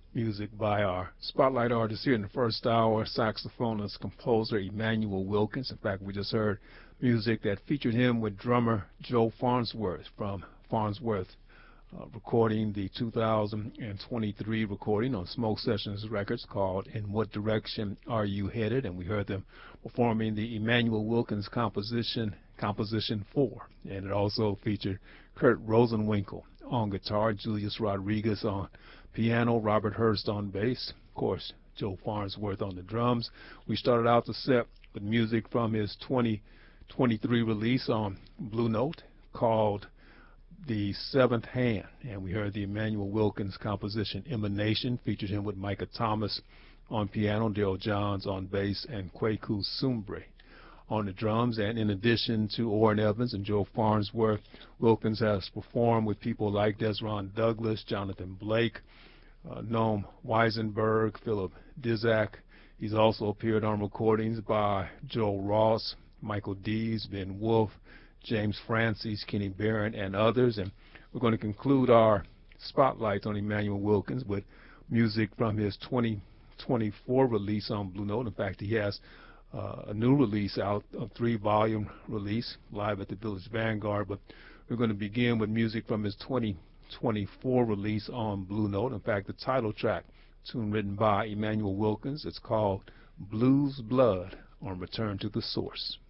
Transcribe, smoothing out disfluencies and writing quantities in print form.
music by our spotlight artist here in the first hour, saxophonist, composer Emmanuel Wilkins. In fact, we just heard music that featured him with drummer Joe Farnsworth from Farnsworth recording the 2023 recording on Smoke Sessions Records called In What Direction Are You Headed? And we heard them performing the Emmanuel Wilkins composition 4. And it also featured Kurt Rosenwinkel on guitar, Julius Rodriguez on piano, Robert Hurst on bass, of course, Joe Farnsworth on the drums. We started out the set with music from his 2023 release on Blue Note called The Seventh Hand, and we heard the Emmanuel Wilkins composition Emanation, featured him with Micah Thomas on piano, Daryl Johns on bass, and Kwaku Sumbre on the drums. And in addition to Orrin Evans and Joe Farnsworth, Wilkins has performed with people like Desron Douglas, Jonathan Blake, Noam Weisenberg, Philip Dizak. He's also appeared on recordings by Joe Ross, Michael Dees, Ben Wolf, James Francis, Kenny Barron, and others. And we're going to conclude our spotlights on Emmanuel Wilkins with music from his 2024 release on Blue Note. In fact, he has a new release out, a 3-volume release, live at the Village Vanguard. But we're going to begin with music from his 2024 release on Blue Note. In fact, the title track, tune written by Emmanuel Wilkins, it's called Blues Blood on Return to the Source.